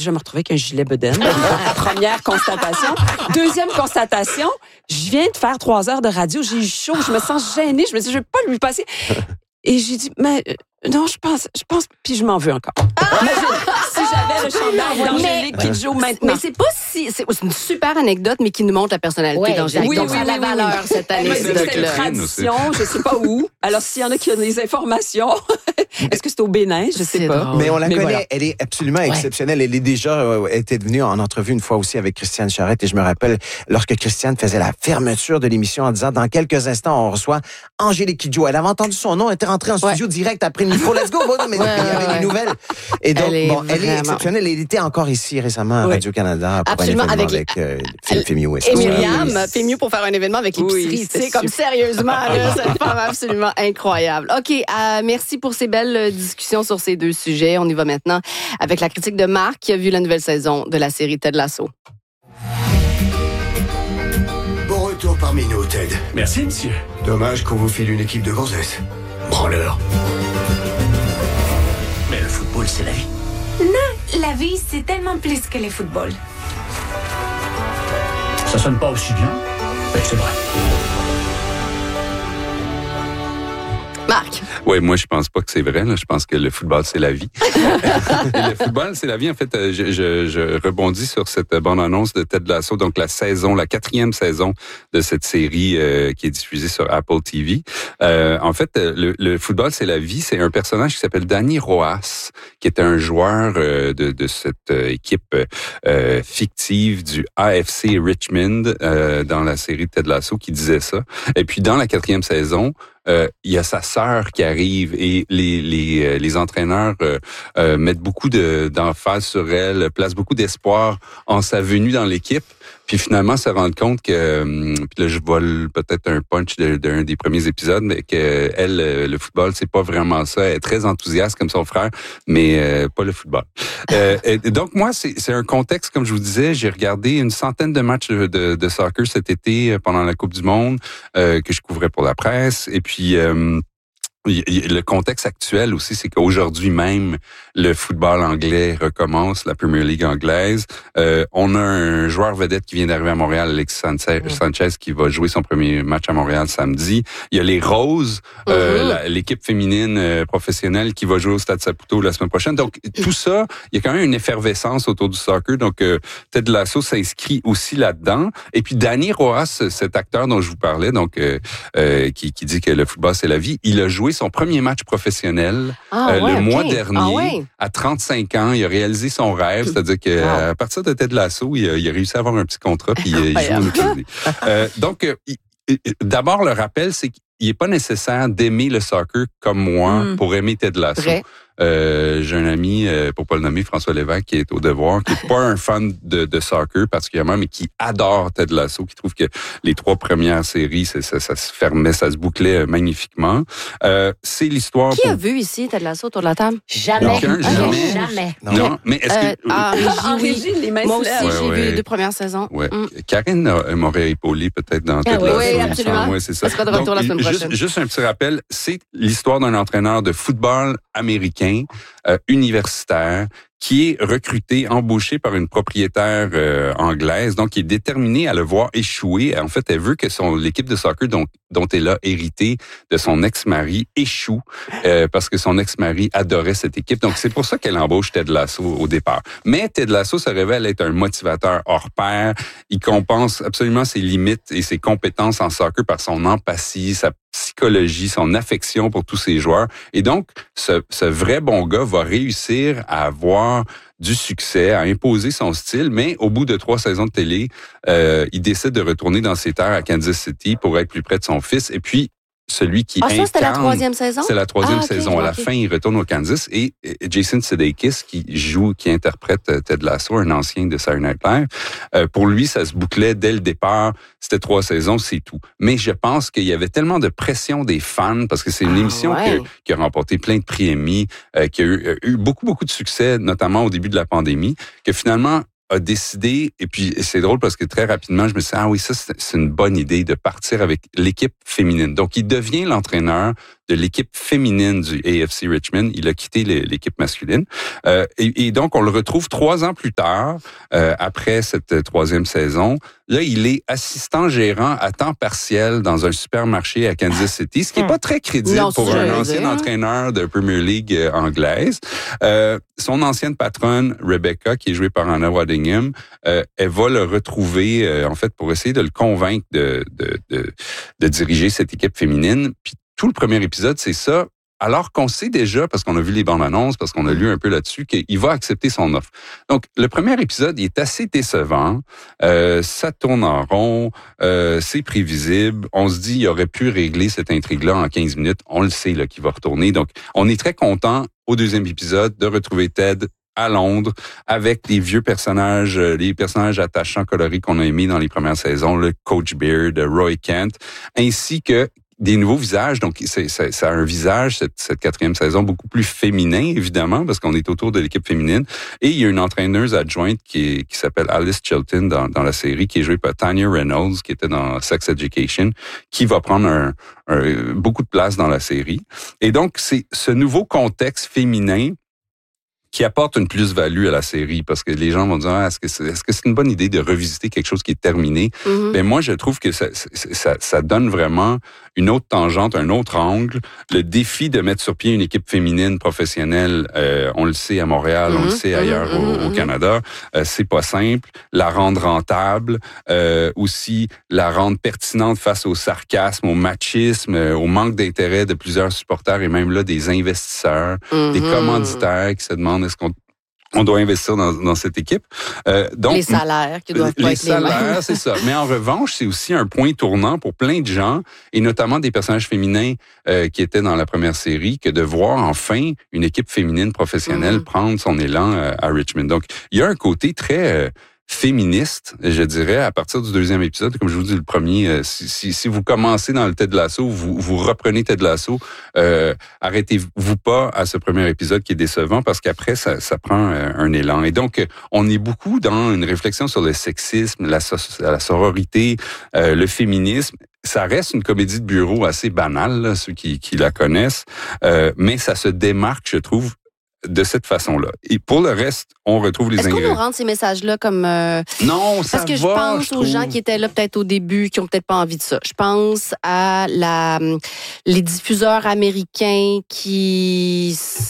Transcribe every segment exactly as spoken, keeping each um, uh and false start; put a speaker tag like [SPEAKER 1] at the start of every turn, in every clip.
[SPEAKER 1] je vais me retrouver avec un gilet bedaine. Première constatation. Deuxième constatation, je viens de faire trois heures de radio, j'ai eu chaud, je me sens gênée, je me dis, je vais pas lui passer. Et j'ai dit, mais euh, non, je pense, je pense, puis je m'en veux encore. Imagine, si j'avais le chandail d'Angélique Kidjo maintenant.
[SPEAKER 2] Mais c'est pas si, c'est, c'est une super anecdote, mais qui nous montre la personnalité
[SPEAKER 3] Ouais,
[SPEAKER 2] d'Angélique.
[SPEAKER 1] oui,
[SPEAKER 2] Donc,
[SPEAKER 1] oui,
[SPEAKER 2] ça a
[SPEAKER 1] oui,
[SPEAKER 2] la
[SPEAKER 1] oui,
[SPEAKER 2] valeur,
[SPEAKER 1] oui.
[SPEAKER 2] cette
[SPEAKER 1] Elle m'a dit que c'était une
[SPEAKER 2] anecdote-là.
[SPEAKER 1] tradition, je sais pas où. Alors, s'il y en a qui ont des informations, est-ce que c'est au Bénin? Je sais
[SPEAKER 2] C'est
[SPEAKER 1] pas.
[SPEAKER 2] drôle.
[SPEAKER 4] Mais on la
[SPEAKER 1] Mais
[SPEAKER 4] connaît,
[SPEAKER 1] voilà.
[SPEAKER 4] elle est absolument exceptionnelle. Elle est déjà euh, était venue en entrevue une fois aussi avec Christiane Charette et je me rappelle lorsque Christiane faisait la fermeture de l'émission en disant dans quelques instants on reçoit Angélique Kidjo. Elle avait entendu son nom, elle était rentrée en studio
[SPEAKER 2] Ouais.
[SPEAKER 4] direct après le micro. Let's go, bon, mais
[SPEAKER 2] Ouais,
[SPEAKER 4] il y avait
[SPEAKER 2] ouais.
[SPEAKER 4] des nouvelles. Et donc
[SPEAKER 2] Elle est
[SPEAKER 4] bon, elle est
[SPEAKER 2] vraiment-
[SPEAKER 4] exceptionnelle. Elle était encore ici récemment à
[SPEAKER 1] Oui.
[SPEAKER 4] Radio-Canada pour
[SPEAKER 2] Absolument,
[SPEAKER 4] un événement
[SPEAKER 2] avec-
[SPEAKER 4] avec, euh, Philippe Fémieux.
[SPEAKER 2] Et Myriam
[SPEAKER 1] Oui.
[SPEAKER 2] fait mieux pour faire un événement avec l'épicerie.
[SPEAKER 1] Oui,
[SPEAKER 2] tu
[SPEAKER 1] c'était
[SPEAKER 2] sais, comme
[SPEAKER 1] super.
[SPEAKER 2] sérieusement, là, cette femme absolument incroyable. OK, euh, merci pour ces belles euh, discussions sur ces deux sujets. On y va maintenant avec la critique de Marc qui a vu la nouvelle saison de la série Ted Lasso.
[SPEAKER 5] Bon retour parmi nous, Ted.
[SPEAKER 6] Merci, monsieur.
[SPEAKER 5] Dommage qu'on vous file une équipe de gonzesses. Branleur.
[SPEAKER 6] Mais le football, c'est la vie.
[SPEAKER 7] La vie, c'est tellement plus que le football.
[SPEAKER 6] Ça sonne pas aussi bien, mais c'est vrai.
[SPEAKER 2] Marc.
[SPEAKER 8] Oui, moi, je pense pas que c'est vrai. Là. Je pense que le football, c'est la vie. Et le football, c'est la vie. En fait, euh, je, je, je rebondis sur cette bande-annonce de Ted Lasso, donc la saison, la quatrième saison de cette série euh, qui est diffusée sur Apple T V. Euh, en fait, le, le football, c'est la vie. C'est un personnage qui s'appelle Danny Rojas, qui est un joueur euh, de, de cette euh, équipe euh, fictive du A F C Richmond euh, dans la série Ted Lasso, qui disait ça. Et puis, dans la quatrième saison, Euh, il y a sa sœur qui arrive et les les les entraîneurs euh, euh, mettent beaucoup de d'emphase sur elle, placent beaucoup d'espoir en sa venue dans l'équipe. Puis finalement, se rendre compte que, puis là, je vole peut-être un punch de, d'un des premiers épisodes, mais que elle, le football, c'est pas vraiment ça. Elle est très enthousiaste comme son frère, mais euh, pas le football. Euh, et donc moi, c'est, c'est un contexte, comme je vous disais, j'ai regardé une centaine de matchs de, de, de soccer cet été pendant la Coupe du Monde euh, que je couvrais pour la presse. Et puis euh, le contexte actuel aussi, c'est qu'aujourd'hui même, le football anglais recommence, la Premier League anglaise. Euh, on a un joueur vedette qui vient d'arriver à Montréal, Alexis Sanchez, mmh. Sanchez, qui va jouer son premier match à Montréal samedi. Il y a les Roses, mmh. euh, la, l'équipe féminine euh, professionnelle qui va jouer au Stade Saputo la semaine prochaine. Donc, tout ça, il y a quand même une effervescence autour du soccer. Donc, euh, Ted Lasso s'inscrit aussi là-dedans. Et puis, Danny Rojas, cet acteur dont je vous parlais, donc euh, euh, qui, qui dit que le football, c'est la vie, il a joué son premier match professionnel
[SPEAKER 2] Ah,
[SPEAKER 8] euh,
[SPEAKER 2] ouais,
[SPEAKER 8] le
[SPEAKER 2] okay.
[SPEAKER 8] mois dernier.
[SPEAKER 2] Ah, ouais.
[SPEAKER 8] À trente-cinq ans, il a réalisé son rêve, c'est-à-dire que wow. à partir de Ted Lasso, il a, il a réussi à avoir un petit contrat puis il, il joue en Australie. euh, donc, euh, il, d'abord, le rappel, c'est qu'il n'est pas nécessaire d'aimer le soccer comme moi mm. pour aimer Ted Lasso. Vrai. Euh, j'ai un ami, euh, pour pas le nommer, François Lévesque, qui est au Devoir, qui est pas un fan de, de soccer particulièrement, mais qui adore Ted Lasso, qui trouve que les trois premières séries, ça, ça, ça se fermait, ça se bouclait magnifiquement. Euh, c'est l'histoire...
[SPEAKER 2] Qui
[SPEAKER 8] pour...
[SPEAKER 2] a vu ici Ted Lasso autour de la table?
[SPEAKER 3] Jamais.
[SPEAKER 8] Aucun, jamais.
[SPEAKER 3] Jamais.
[SPEAKER 8] Non. non, mais est-ce que...
[SPEAKER 2] Euh, ah,
[SPEAKER 1] en régie, les mains
[SPEAKER 2] moi aussi,
[SPEAKER 8] ouais,
[SPEAKER 2] j'ai
[SPEAKER 8] ouais.
[SPEAKER 2] vu les deux premières saisons.
[SPEAKER 8] Ouais.
[SPEAKER 2] Mm.
[SPEAKER 8] Karine m'aurait épaulé peut-être dans Ted
[SPEAKER 2] ah,
[SPEAKER 8] Lasso.
[SPEAKER 2] Oui, absolument.
[SPEAKER 8] Ouais, c'est ça.
[SPEAKER 2] Ça sera de retour
[SPEAKER 8] Donc,
[SPEAKER 2] la semaine
[SPEAKER 8] juste,
[SPEAKER 2] prochaine.
[SPEAKER 8] Juste un petit rappel, c'est l'histoire d'un entraîneur de football américain, euh, universitaire, qui est recruté, embauché par une propriétaire euh, anglaise, donc qui est déterminée à le voir échouer. En fait, elle veut que son l'équipe de soccer dont, dont elle a hérité de son ex-mari échoue, euh, parce que son ex-mari adorait cette équipe. Donc, c'est pour ça qu'elle embauche Ted Lasso au départ. Mais Ted Lasso se révèle être un motivateur hors pair. Il compense absolument ses limites et ses compétences en soccer par son empathie, sa psychologie, son affection pour tous ses joueurs. Et donc, ce, ce vrai bon gars va réussir à avoir du succès, à imposer son style, mais au bout de trois saisons de télé, euh, il décide de retourner dans ses terres à Kansas City pour être plus près de son fils. Et puis, celui qui
[SPEAKER 2] ah, ça,
[SPEAKER 8] incarne...
[SPEAKER 2] c'était la troisième saison?
[SPEAKER 8] C'est la troisième
[SPEAKER 2] ah, okay,
[SPEAKER 8] saison. À la
[SPEAKER 2] okay.
[SPEAKER 8] fin, il retourne au Kansas et Jason Sudeikis, qui joue, qui interprète Ted Lasso, un ancien de Saturday Night Live, euh, pour lui, ça se bouclait dès le départ. C'était trois saisons, c'est tout. Mais je pense qu'il y avait tellement de pression des fans, parce que c'est une
[SPEAKER 2] ah,
[SPEAKER 8] émission
[SPEAKER 2] ouais.
[SPEAKER 8] que, qui a remporté plein de prix Emmy, euh, qui a eu, eu beaucoup, beaucoup de succès, notamment au début de la pandémie, que finalement, a décidé, et puis c'est drôle parce que très rapidement, je me suis dit, ah oui, ça, c'est une bonne idée de partir avec l'équipe féminine. Donc, il devient l'entraîneur de l'équipe féminine du A F C Richmond. Il a quitté l'équipe masculine. Euh, et, et donc, on le retrouve trois ans plus tard, euh, après cette troisième saison. Là, il est assistant gérant à temps partiel dans un supermarché à Kansas City, ce qui n'est pas très crédible
[SPEAKER 2] non,
[SPEAKER 8] pour un ancien
[SPEAKER 2] dire.
[SPEAKER 8] entraîneur de Premier League euh, anglaise. Euh, son ancienne patronne, Rebecca, qui est jouée par Anna Waddingham, euh, elle va le retrouver, euh, en fait, pour essayer de le convaincre de, de, de, de diriger cette équipe féminine. Puis tout le premier épisode, c'est ça. Alors qu'on sait déjà, parce qu'on a vu les bandes annonces, parce qu'on a lu un peu là-dessus, qu'il va accepter son offre. Donc, le premier épisode il est assez décevant. Euh, ça tourne en rond. Euh, c'est prévisible. On se dit, il aurait pu régler cette intrigue-là en quinze minutes. On le sait là qu'il va retourner. Donc, on est très content au deuxième épisode de retrouver Ted à Londres avec les vieux personnages, les personnages attachants, colorés qu'on a aimés dans les premières saisons, le Coach Beard, Roy Kent, ainsi que des nouveaux visages. Donc, c'est, c'est, ça a un visage, cette, cette quatrième saison, beaucoup plus féminin, évidemment, parce qu'on est autour de l'équipe féminine. Et il y a une entraîneuse adjointe qui, est, qui s'appelle Alice Chilton dans, dans la série, qui est jouée par Tanya Reynolds, qui était dans Sex Education, qui va prendre un, un, beaucoup de place dans la série. Et donc, c'est ce nouveau contexte féminin qui apporte une plus-value à la série, parce que les gens vont dire ah, est-ce que c'est, est-ce que c'est une bonne idée de revisiter quelque chose qui est terminé? Mm-hmm. Ben moi, je trouve que ça, ça, ça donne vraiment une autre tangente, un autre angle. Le défi de mettre sur pied une équipe féminine professionnelle, euh, on le sait à Montréal, mm-hmm. on le sait ailleurs mm-hmm. au, au Canada, euh, c'est pas simple. La rendre rentable, euh, aussi la rendre pertinente face au sarcasme, au machisme, euh, au manque d'intérêt de plusieurs supporters et même là des investisseurs, mm-hmm. des commanditaires qui se demandent est-ce qu'on on doit investir dans, dans cette équipe. Euh, donc,
[SPEAKER 2] les salaires qui doivent
[SPEAKER 8] les
[SPEAKER 2] pas être
[SPEAKER 8] salaires,
[SPEAKER 2] les mêmes.
[SPEAKER 8] c'est ça. Mais en revanche, c'est aussi un point tournant pour plein de gens, et notamment des personnages féminins euh, qui étaient dans la première série, que de voir enfin une équipe féminine professionnelle mm-hmm. prendre son élan euh, à Richmond. Donc, il y a un côté très... Euh, féministe, je dirais, à partir du deuxième épisode. Comme je vous dis, le premier, euh, si, si, si vous commencez dans le Ted Lasso, vous, vous reprenez Ted Lasso, euh, arrêtez-vous pas à ce premier épisode qui est décevant, parce qu'après, ça, ça prend euh, un élan. Et donc, on est beaucoup dans une réflexion sur le sexisme, la, so- la sororité, euh, le féminisme. Ça reste une comédie de bureau assez banale, là, ceux qui, qui la connaissent, euh, mais ça se démarque, je trouve, de cette façon-là. Et pour le reste, on retrouve les
[SPEAKER 2] ingrédients. Est-ce
[SPEAKER 8] ingrédients.
[SPEAKER 2] qu'on nous rentre ces messages-là comme... Euh...
[SPEAKER 8] Non, ça
[SPEAKER 2] Parce que
[SPEAKER 8] va,
[SPEAKER 2] je pense
[SPEAKER 8] je
[SPEAKER 2] aux gens qui étaient là peut-être au début, qui ont peut-être pas envie de ça. Je pense à la les diffuseurs américains qui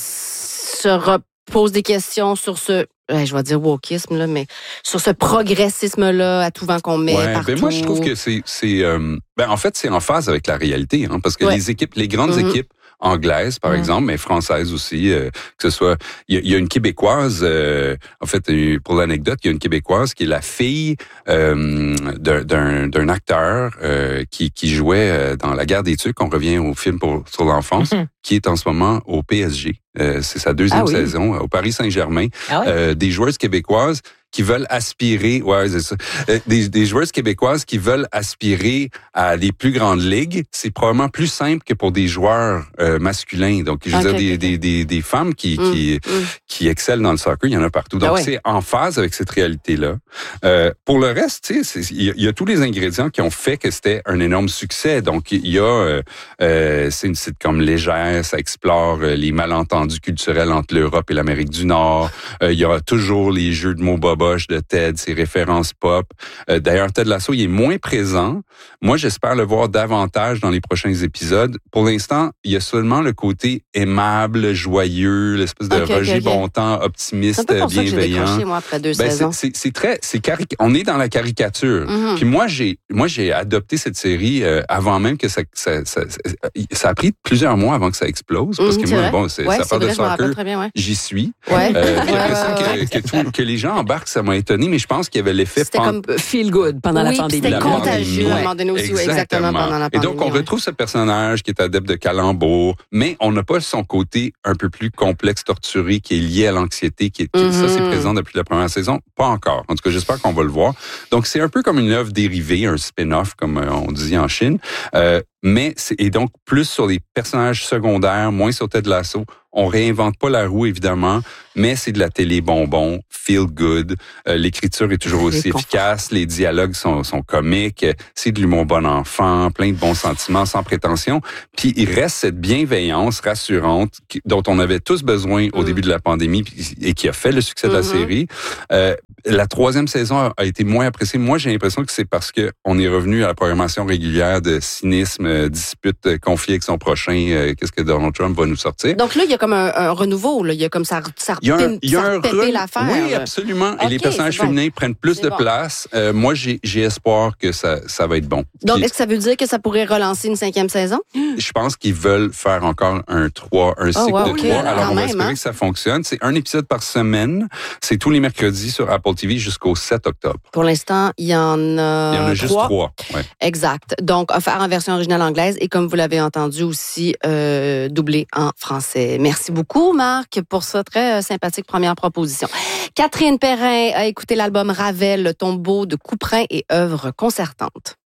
[SPEAKER 2] se reposent des questions sur ce... je vais dire wokisme, là, mais sur ce progressisme-là à tout vent qu'on met
[SPEAKER 8] ouais,
[SPEAKER 2] partout.
[SPEAKER 8] Ben moi, je trouve que c'est... c'est euh, ben en fait, c'est en phase avec la réalité, hein, parce que ouais. les équipes, les grandes mm-hmm. équipes anglaise, par mmh. exemple, mais française aussi, euh, que ce soit... Il y, y a une Québécoise, euh, en fait, pour l'anecdote, il y a une Québécoise qui est la fille euh, d'un, d'un, d'un acteur euh, qui, qui jouait dans La Guerre des Tucs, on revient au film pour, sur l'enfance, mmh. qui est en ce moment au P S G. Euh, c'est sa deuxième ah oui. saison, au Paris Saint-Germain. Ah oui. euh, des joueuses québécoises qui veulent aspirer, ouais, c'est ça, euh, des, des joueuses québécoises qui veulent aspirer à les plus grandes ligues, c'est probablement plus simple que pour des joueurs euh, masculins. Donc, je veux okay, dire, des, okay. des, des, des femmes qui, mm, qui, mm. qui excellent dans le soccer, il y en a partout. Donc, ah ouais. c'est en phase avec cette réalité-là. Euh, pour le reste, tu sais, il y, y a tous les ingrédients qui ont fait que c'était un énorme succès. Donc, il y a, euh, euh, c'est une sitcom légère, ça explore euh, les malentendus culturels entre l'Europe et l'Amérique du Nord. Euh, il y aura toujours les jeux de mots boboches de Ted, ses références pop. Euh, d'ailleurs, Ted Lasso, il est moins présent. Moi, j'espère le voir davantage dans les prochains épisodes. Pour l'instant, il y a seulement le côté aimable, joyeux, l'espèce de okay, Roger okay, okay. Bontemps, optimiste,
[SPEAKER 2] c'est un peu pour
[SPEAKER 8] bienveillant.
[SPEAKER 2] Ça que j'ai décroché, moi, après deux
[SPEAKER 8] ben,
[SPEAKER 2] saisons.
[SPEAKER 8] C'est, c'est, c'est très, c'est cari- on est dans la caricature. Mm-hmm. Puis moi, j'ai, moi, j'ai adopté cette série euh, avant même que ça, ça, ça, ça, ça a pris plusieurs mois avant que ça explose. Parce mm, que moi, vrai. bon, c'est,
[SPEAKER 2] ouais,
[SPEAKER 8] ça
[SPEAKER 2] c'est
[SPEAKER 8] parle
[SPEAKER 2] vrai,
[SPEAKER 8] de soccer.
[SPEAKER 2] Bien, ouais.
[SPEAKER 8] J'y suis.
[SPEAKER 2] Ouais.
[SPEAKER 8] Euh, puis
[SPEAKER 2] ouais,
[SPEAKER 8] après
[SPEAKER 2] ouais,
[SPEAKER 8] ça,
[SPEAKER 2] ouais,
[SPEAKER 8] que, que, tout, que les gens embarquent, ça m'a étonné, mais je pense qu'il y avait l'effet...
[SPEAKER 1] C'était pan- comme feel good pendant
[SPEAKER 2] oui,
[SPEAKER 1] la pandémie.
[SPEAKER 2] C'était contagieux à un moment donné aussi, exactement. Oui, exactement pendant la pandémie.
[SPEAKER 8] Et donc, on
[SPEAKER 2] ouais.
[SPEAKER 8] retrouve ce personnage qui est adepte de calembour, mais on n'a pas son côté un peu plus complexe, torturé, qui est lié à l'anxiété, qui est, qui, mm-hmm. ça, c'est présent depuis la première saison. Pas encore. En tout cas, j'espère qu'on va le voir. Donc, c'est un peu comme une œuvre dérivée, un spin-off, comme on dit en Chine. Euh, mais c'est, et donc plus sur les personnages secondaires, moins sur Ted Lasso. On réinvente pas la roue, évidemment, mais c'est de la télé bonbon, feel good. Euh, l'écriture est toujours aussi efficace, les dialogues sont, sont comiques, c'est de l'humour bon enfant, plein de bons sentiments, sans prétention. Puis il reste cette bienveillance rassurante qui, dont on avait tous besoin au mm. début de la pandémie et qui a fait le succès mm-hmm. de la série. Euh, la troisième saison a, a été moins appréciée. Moi, j'ai l'impression que c'est parce que on est revenu à la programmation régulière de cynisme, euh, dispute, euh, conflit avec son prochain. Euh, qu'est-ce que Donald Trump va nous sortir?
[SPEAKER 2] Donc là, il y a comme un, un renouveau. Là. Il y a comme ça, ça
[SPEAKER 8] il y a un, il y a un
[SPEAKER 2] repépé l'affaire.
[SPEAKER 8] Oui, absolument.
[SPEAKER 2] Okay,
[SPEAKER 8] et les personnages féminins bon. prennent plus c'est de bon. place. Euh, moi, j'ai, j'ai espoir que ça, ça va être bon.
[SPEAKER 2] Donc,
[SPEAKER 8] Puis,
[SPEAKER 2] est-ce que ça veut dire que ça pourrait relancer une cinquième saison?
[SPEAKER 8] Je pense qu'ils veulent faire encore un trois, un cycle oh, wow, de okay. trois. Alors, Quand on va même, espérer hein? que ça fonctionne. C'est un épisode par semaine. C'est tous les mercredis sur Apple T V jusqu'au sept octobre.
[SPEAKER 2] Pour l'instant, il y en a
[SPEAKER 8] Il y en a juste
[SPEAKER 2] trois.
[SPEAKER 8] trois. Ouais.
[SPEAKER 2] Exact. Donc, offert en version originale anglaise et comme vous l'avez entendu aussi, euh, doublé en français. Merci beaucoup, Marc, pour ça. Très sympathique première proposition. Catherine Perrin a écouté l'album Ravel, le tombeau de Couperin et œuvres concertantes.